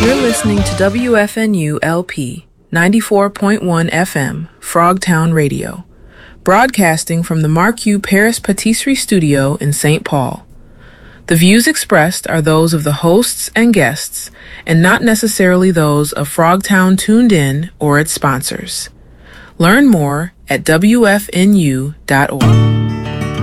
You're listening to WFNU LP 94.1 FM, Frogtown Radio, broadcasting from the Marque Paris Patisserie Studio in St. Paul. The views expressed are those of the hosts and guests, and not necessarily those of Frogtown Tuned In or its sponsors. Learn more at WFNU.org.